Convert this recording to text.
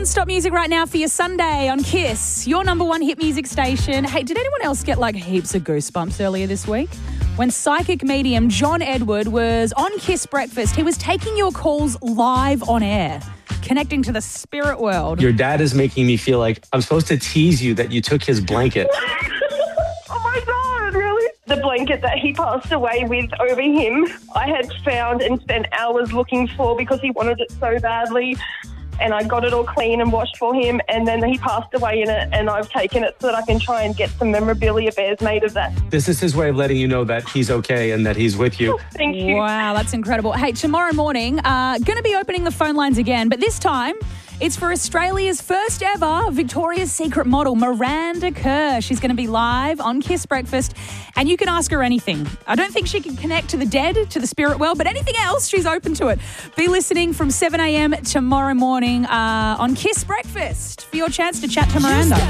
non-stop music right now for your Sunday on Kiss, your number one hit music station. Hey, did anyone else get like heaps of goosebumps earlier this week? When psychic medium John Edward was on Kiss Breakfast, he was taking your calls live on air, connecting to the spirit world. Your dad is making me feel like I'm supposed to tease you that you took his blanket. Oh my God, really? The blanket that he passed away with over him, I had found and spent hours looking for because he wanted it so badly. And I got it all clean and washed for him, and then he passed away in it, and I've taken it so that I can try and get some memorabilia bears made of that. This is his way of letting you know that he's okay and that he's with you. Thank you. Wow, that's incredible. Hey, tomorrow morning, going to be opening the phone lines again, but this time it's for Australia's first ever Victoria's Secret model, Miranda Kerr. She's going to be live on Kiss Breakfast, and you can ask her anything. I don't think she can connect to the dead, to the spirit world, but anything else, she's open to it. Be listening from 7 a.m. tomorrow morning on Kiss Breakfast for your chance to chat to Miranda.